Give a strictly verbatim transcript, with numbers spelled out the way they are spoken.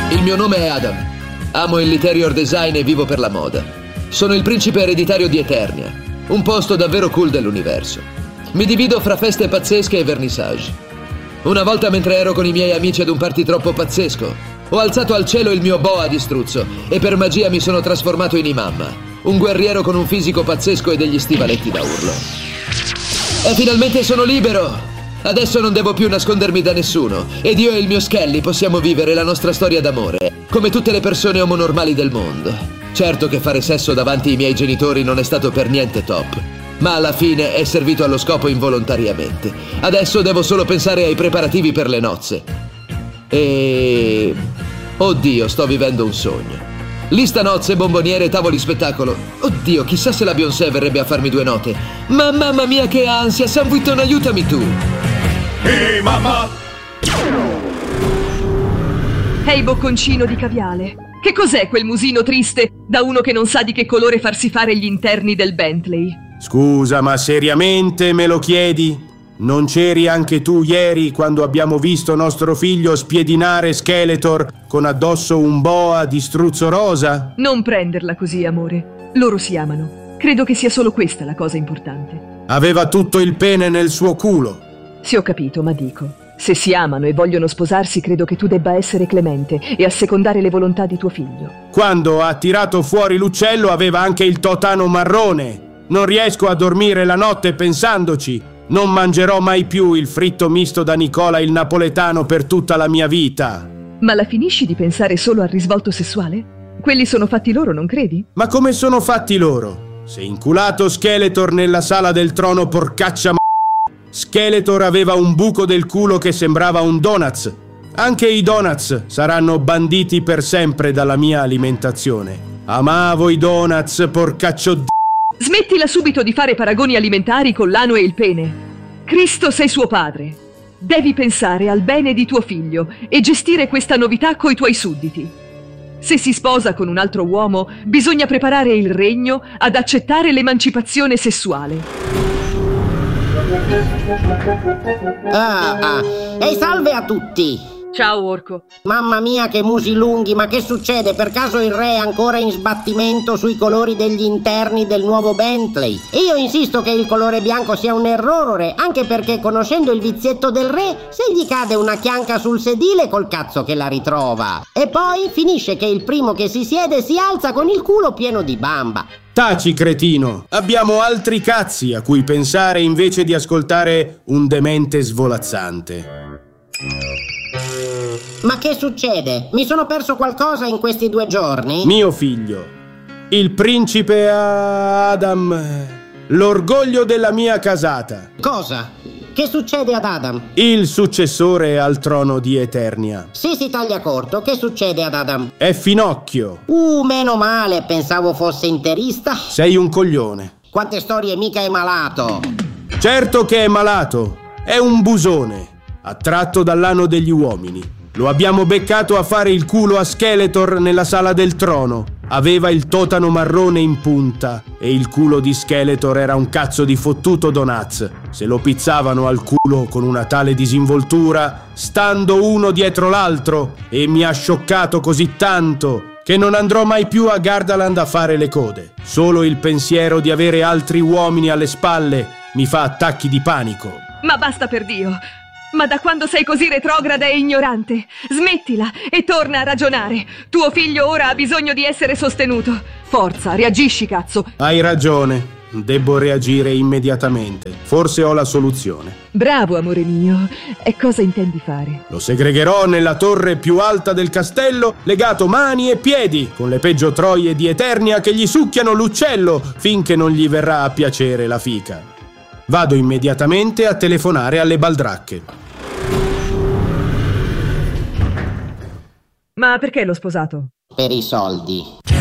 Il mio nome è Adam. Amo l'interior design e vivo per la moda. Sono il principe ereditario di Eternia, un posto davvero cool dell'universo. Mi divido fra feste pazzesche e vernissage. Una volta, mentre ero con i miei amici ad un party troppo pazzesco, ho alzato al cielo il mio boa di struzzo e per magia mi sono trasformato in Imamma, un guerriero con un fisico pazzesco e degli stivaletti da urlo. E finalmente sono libero! Adesso non devo più nascondermi da nessuno ed io e il mio Skelly possiamo vivere la nostra storia d'amore, come tutte le persone omonormali del mondo. Certo che fare sesso davanti ai miei genitori non è stato per niente top, ma alla fine è servito allo scopo involontariamente. Adesso devo solo pensare ai preparativi per le nozze. E... oddio, sto vivendo un sogno. Lista nozze, bomboniere, tavoli spettacolo. Oddio, chissà se la Beyoncé verrebbe a farmi due note. Ma mamma mia che ansia, San Vuitton, aiutami tu. Ehi, mamma! Ehi, bocconcino di caviale. Che cos'è quel musino triste da uno che non sa di che colore farsi fare gli interni del Bentley? Scusa, ma seriamente me lo chiedi? Non c'eri anche tu ieri quando abbiamo visto nostro figlio spiedinare Skeletor con addosso un boa di struzzo rosa? Non prenderla così, amore. Loro si amano. Credo che sia solo questa la cosa importante. Aveva tutto il pene nel suo culo. Sì, ho capito, ma dico, se si amano e vogliono sposarsi, credo che tu debba essere clemente e assecondare le volontà di tuo figlio. Quando ha tirato fuori l'uccello aveva anche il totano marrone. Non riesco a dormire la notte pensandoci. Non mangerò mai più il fritto misto da Nicola il napoletano per tutta la mia vita. Ma la finisci di pensare solo al risvolto sessuale? Quelli sono fatti loro, non credi? Ma come sono fatti loro? Se inculato Skeletor nella sala del trono, porcaccia m***a. Skeletor aveva un buco del culo che sembrava un donuts. Anche i donuts saranno banditi per sempre dalla mia alimentazione. Amavo i donuts, porcaccio d***. Smettila subito di fare paragoni alimentari con l'ano e il pene. Cristo sei suo padre. Devi pensare al bene di tuo figlio e gestire questa novità coi tuoi sudditi. Se si sposa con un altro uomo, bisogna preparare il regno ad accettare l'emancipazione sessuale. Ah, ah. E salve a tutti! Ciao, Orco. Mamma mia, che musi lunghi, ma che succede? Per caso il re è ancora in sbattimento sui colori degli interni del nuovo Bentley? Io insisto che il colore bianco sia un errore, anche perché conoscendo il vizietto del re, se gli cade una chianca sul sedile, col cazzo che la ritrova. E poi finisce che il primo che si siede si alza con il culo pieno di bamba. Taci, cretino! Abbiamo altri cazzi a cui pensare invece di ascoltare un demente svolazzante. Ma che succede? Mi sono perso qualcosa in questi due giorni? Mio figlio, il principe Adam, l'orgoglio della mia casata. Cosa? Che succede ad Adam? Il successore al trono di Eternia. Sì, si taglia corto. Che succede ad Adam? È finocchio. Uh, meno male, pensavo fosse interista. Sei un coglione. Quante storie, mica è malato. Certo che è malato. È un busone, attratto dall'ano degli uomini. Lo abbiamo beccato a fare il culo a Skeletor nella sala del trono. Aveva il totano marrone in punta e il culo di Skeletor era un cazzo di fottuto donuts. Se lo pizzavano al culo con una tale disinvoltura, stando uno dietro l'altro, e mi ha scioccato così tanto che non andrò mai più a Gardaland a fare le code. Solo il pensiero di avere altri uomini alle spalle mi fa attacchi di panico. Ma basta, per Dio! Ma da quando sei così retrograda e ignorante? Smettila e torna a ragionare. Tuo figlio ora ha bisogno di essere sostenuto. Forza, reagisci, cazzo. Hai ragione. Devo reagire immediatamente. Forse ho la soluzione. Bravo, amore mio. E cosa intendi fare? Lo segregherò nella torre più alta del castello, legato mani e piedi, con le peggio troie di Eternia che gli succhiano l'uccello finché non gli verrà a piacere la fica. Vado immediatamente a telefonare alle baldracche. Ma perché l'ho sposato? Per i soldi.